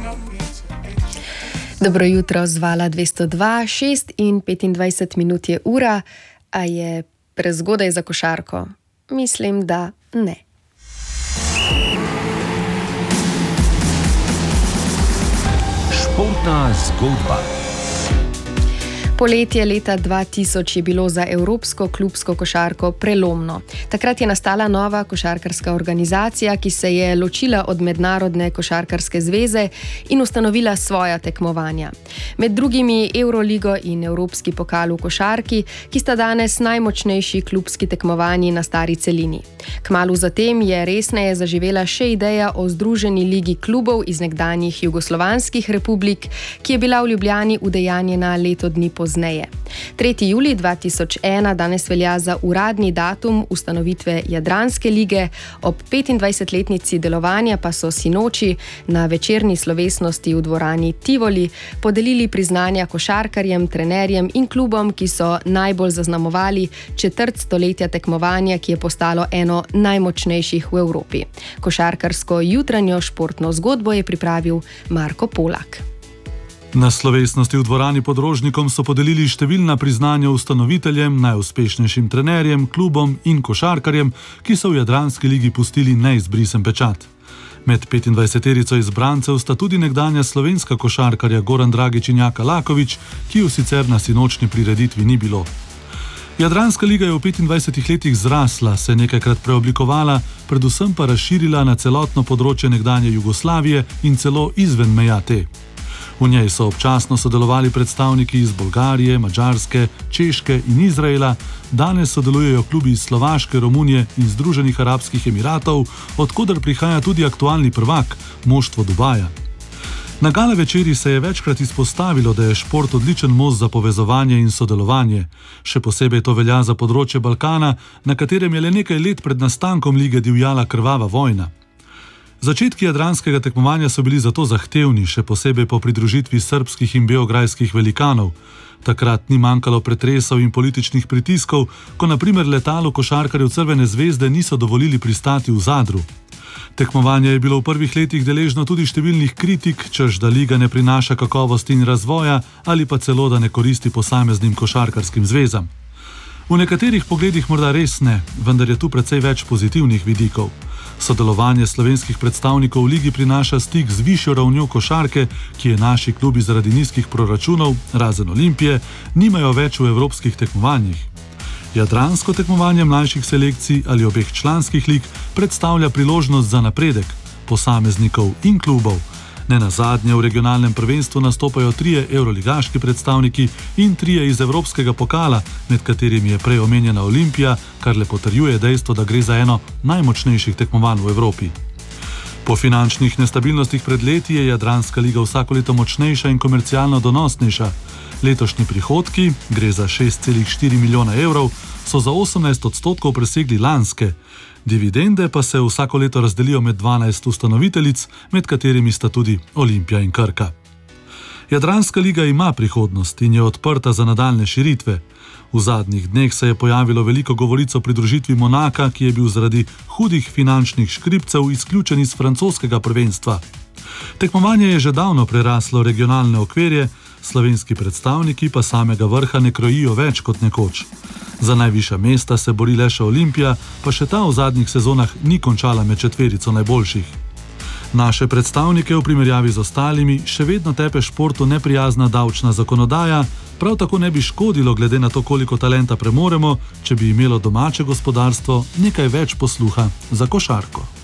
Dobro jutro z Vala 202, 6 in 25 minut je ura, a je prezgodaj za košarko? Mislim, da ne. Športna zgodba. Poletje leta 2000 je bilo za evropsko klubsko košarko prelomno. Takrat je nastala nova košarkarska organizacija, ki se je ločila od Mednarodne košarkarske zveze in ustanovila svoja tekmovanja. Med drugimi Euroligo in Evropski pokal v košarki, ki sta danes najmočnejši klubski tekmovanji na stari celini. Kmalu zatem je resneje zaživela še ideja o združeni ligi klubov iz nekdanjih jugoslovanskih republik, ki je bila v Ljubljani udejanjena leto dni pozneje. 3. julij 2001 danes velja za uradni datum ustanovitve Jadranske lige, ob 25-letnici delovanja pa so sinoči na večerni slovesnosti v dvorani Tivoli podelili priznanja košarkarjem, trenerjem in klubom, ki so najbolj zaznamovali četrt stoletja tekmovanja, ki je postalo eno najmočnejših v Evropi. Košarkarsko jutranjo športno zgodbo je pripravil Marko Polak. Na slovesnosti v dvorani pod Rožnikom so podelili številna priznanja ustanoviteljem, najuspešnejšim trenerjem, klubom in košarkarjem, ki so v Jadranski ligi pustili neizbrisen pečat. Med 25-terico izbrancev sta tudi nekdanja slovenska košarkarja Goran Dragić in Jaka Laković, ki ju sicer na sinočni prireditvi ni bilo. Jadranska liga je v 25 letih zrasla, se nekajkrat preoblikovala, predvsem pa razširila na celotno področje nekdanje Jugoslavije in celo izven meja te. V njej so občasno sodelovali predstavniki iz Bolgarije, Madžarske, Češke in Izraela, danes sodelujejo klubi iz Slovaške, Romunije in Združenih arabskih emiratov, od koder prihaja tudi aktualni prvak, moštvo Dubaja. Na gala večeri se je večkrat izpostavilo, da je šport odličen most za povezovanje in sodelovanje. Še posebej to velja za področje Balkana, na katerem je le nekaj let pred nastankom lige divjala krvava vojna. Začetki jadranskega tekmovanja so bili zato zahtevni, še posebej po pridružitvi srbskih in beograjskih velikanov. Takrat ni manjkalo pretresov in političnih pritiskov, ko na primer letalu košarkarjev Crvene zvezde niso dovolili pristati v Zadru. Tekmovanje je bilo v prvih letih deležno tudi številnih kritik, češ da liga ne prinaša kakovosti in razvoja ali pa celo da ne koristi posameznim košarkarskim zvezam. V nekaterih pogledih morda res ne, vendar je tu precej več pozitivnih vidikov. Sodelovanje slovenskih predstavnikov v ligi prinaša stik z višjo ravnjo košarke, ki je naši klubi zaradi nizkih proračunov, razen Olimpije, nimajo več v evropskih tekmovanjih. Jadransko tekmovanje mlajših selekcij ali obeh članskih lig predstavlja priložnost za napredek posameznikov in klubov. Nenazadnje v regionalnem prvenstvu nastopajo 3 evroligaški predstavniki in 3 iz evropskega pokala, med katerimi je prej omenjena Olimpija, kar le potrjuje dejstvo, da gre za eno najmočnejših tekmovanj v Evropi. Po finančnih nestabilnostih pred leti je Jadranska liga vsako leto močnejša in komercialno donosnejša. Letošnji prihodki, gre za 6,4 milijona evrov, so za 18% presegli lanske. Dividende pa se vsako leto razdelijo med 12 ustanoviteljic, med katerimi sta tudi Olimpija in Krka. Jadranska liga ima prihodnost in je odprta za nadaljne širitve. V zadnjih dneh se je pojavilo veliko govoric o pridružitvi Monaka, ki je bil zaradi hudih finančnih škripcev izključen iz francoskega prvenstva. Tekmovanje je že davno preraslo regionalne okvirje, slovenski predstavniki pa samega vrha ne krojijo več kot nekoč. Za najvišja mesta se bori le še Olimpija, pa še ta v zadnjih sezonah ni končala med četverico najboljših. Naše predstavnike v primerjavi z ostalimi še vedno tepe športu neprijazna davčna zakonodaja, prav tako ne bi škodilo glede na to, koliko talenta premoremo, če bi imelo domače gospodarstvo nekaj več posluha za košarko.